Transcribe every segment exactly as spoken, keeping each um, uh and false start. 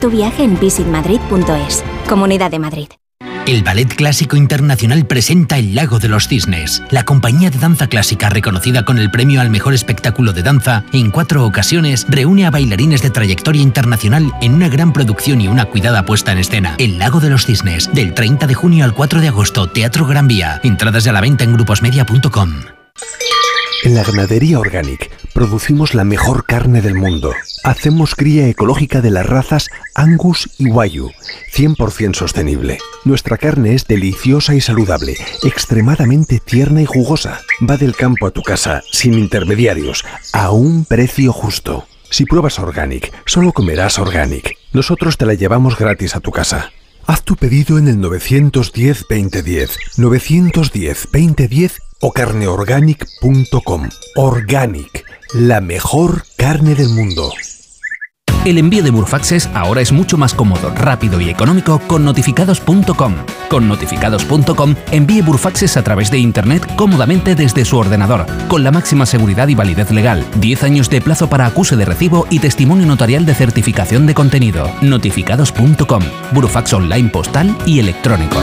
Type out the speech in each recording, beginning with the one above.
Tu viaje en visit madrid punto es. Comunidad de Madrid. El Ballet Clásico Internacional presenta El Lago de los Cisnes. La compañía de danza clásica reconocida con el premio al mejor espectáculo de danza en cuatro ocasiones reúne a bailarines de trayectoria internacional en una gran producción y una cuidada puesta en escena. El Lago de los Cisnes, del treinta de junio al cuatro de agosto, Teatro Gran Vía. Entradas a la venta en gruposmedia punto com. En la Ganadería Organic producimos la mejor carne del mundo. Hacemos cría ecológica de las razas Angus y Wagyu, cien por ciento sostenible. Nuestra carne es deliciosa y saludable, extremadamente tierna y jugosa. Va del campo a tu casa, sin intermediarios, a un precio justo. Si pruebas Organic, solo comerás Organic. Nosotros te la llevamos gratis a tu casa. Haz tu pedido en el nueve uno cero, veinte diez, nueve uno cero, veinte diez o carne organic punto com. Organic, la mejor carne del mundo. El envío de Burfaxes ahora es mucho más cómodo, rápido y económico con notificados punto com. Con notificados punto com envíe Burfaxes a través de Internet cómodamente desde su ordenador, con la máxima seguridad y validez legal, diez años de plazo para acuse de recibo y testimonio notarial de certificación de contenido. notificados punto com, Burfax online postal y electrónico.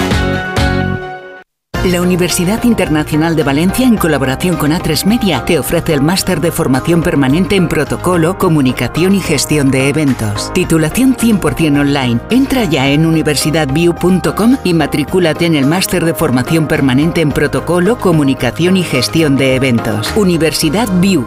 La Universidad Internacional de Valencia, en colaboración con A tres Media, te ofrece el máster de formación permanente en protocolo, comunicación y gestión de eventos. Titulación cien por ciento online. Entra ya en universidad view punto com y matricúlate en el máster de formación permanente en protocolo, comunicación y gestión de eventos. Universidad View.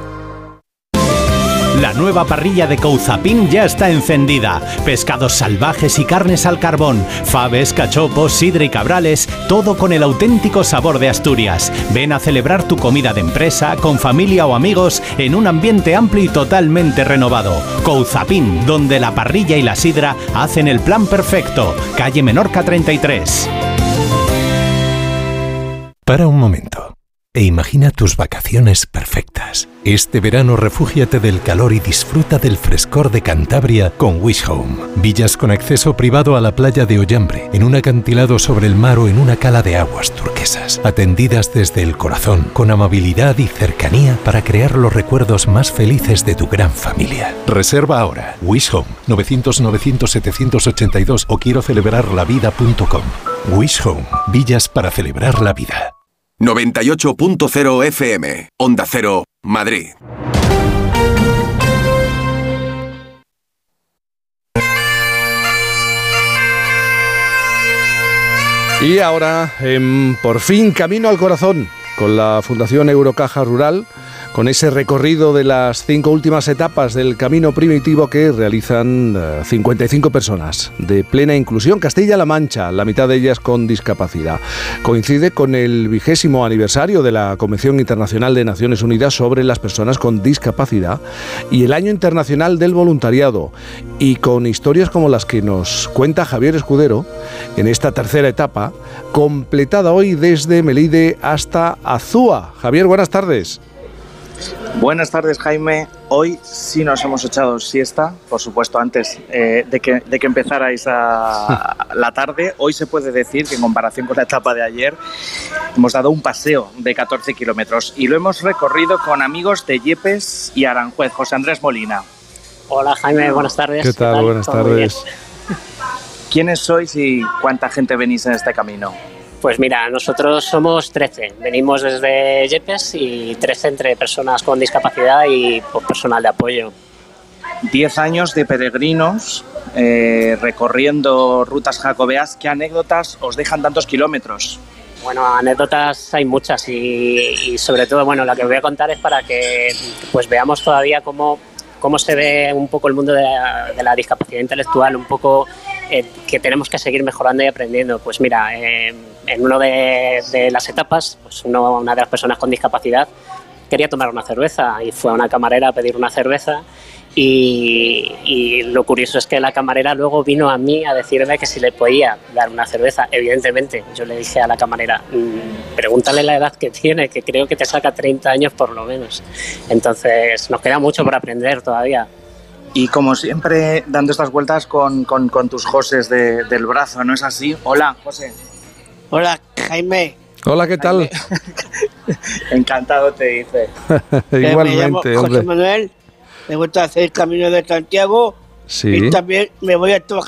La nueva parrilla de Couzapin ya está encendida. Pescados salvajes y carnes al carbón, faves, cachopos, sidra y cabrales, todo con el auténtico sabor de Asturias. Ven a celebrar tu comida de empresa, con familia o amigos, en un ambiente amplio y totalmente renovado. Couzapin, donde la parrilla y la sidra hacen el plan perfecto. Calle Menorca treinta y tres. Para un momento e imagina tus vacaciones perfectas. Este verano refúgiate del calor y disfruta del frescor de Cantabria con Wish Home. Villas con acceso privado a la playa de Ollambre, en un acantilado sobre el mar o en una cala de aguas turquesas. Atendidas desde el corazón, con amabilidad y cercanía para crear los recuerdos más felices de tu gran familia. Reserva ahora. Wish Home, novecientos novecientos setecientos ochenta y dos o quiero celebrar la vida punto com. Wish Home, villas para celebrar la vida. noventa y ocho punto cero F M, Onda Cero, Madrid. Y ahora, en Por fin, Camino al Corazón, con la Fundación Eurocaja Rural, con ese recorrido de las cinco últimas etapas del camino primitivo que realizan uh, cincuenta y cinco personas de plena inclusión, Castilla-La Mancha, la mitad de ellas con discapacidad. Coincide con el vigésimo aniversario de la Convención Internacional de Naciones Unidas sobre las Personas con Discapacidad y el Año Internacional del Voluntariado, y con historias como las que nos cuenta Javier Escudero en esta tercera etapa, completada hoy desde Melide hasta Azúa. Javier, buenas tardes. Buenas tardes, Jaime. Hoy sí nos hemos echado siesta, por supuesto, antes eh, de, que, de que empezarais a la tarde. Hoy se puede decir que en comparación con la etapa de ayer hemos dado un paseo de catorce kilómetros y lo hemos recorrido con amigos de Yepes y Aranjuez. José Andrés Molina. Hola, Jaime, buenas tardes. ¿Qué tal? ¿Qué tal? Buenas ¿Todo tardes. ¿Quiénes sois y cuánta gente venís en este camino? Pues mira, nosotros somos trece, venimos desde Yepes y trece entre personas con discapacidad y pues, personal de apoyo. diez años de peregrinos eh, recorriendo rutas jacobeas. ¿Qué anécdotas os dejan tantos kilómetros? Bueno, anécdotas hay muchas y, y sobre todo, bueno, la que os voy a contar es para que pues veamos todavía cómo, cómo se ve un poco el mundo de la, de la discapacidad intelectual, un poco eh, que tenemos que seguir mejorando y aprendiendo. Pues mira, eh, en una de, de las etapas, pues uno, una de las personas con discapacidad quería tomar una cerveza y fue a una camarera a pedir una cerveza y, y lo curioso es que la camarera luego vino a mí a decirme que si le podía dar una cerveza. Evidentemente, yo le dije a la camarera, mmm, pregúntale la edad que tiene, que creo que te saca treinta años por lo menos. Entonces, nos queda mucho por aprender todavía. Y como siempre, dando estas vueltas con, con, con tus Joses de, del brazo, ¿no es así? Hola, José. Hola, Jaime. Hola, ¿qué tal? Encantado, te dice. Igualmente, me llamo José Manuel, me gusta hacer el Camino de Santiago. Sí. Y también me voy a trabajar